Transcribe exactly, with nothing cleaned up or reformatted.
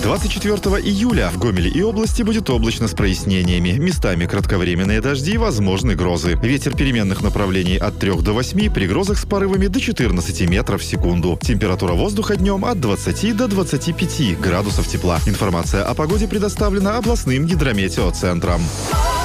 двадцать четвёртого июля в Гомеле и области будет облачно с прояснениями. Местами кратковременные дожди, возможны грозы. Ветер переменных направлений от трёх до восьми, при грозах с порывами до четырнадцати метров в секунду. Температура воздуха днем от двадцати до двадцати пяти градусов тепла. Информация о погоде предоставлена областным гидрометеоцентром.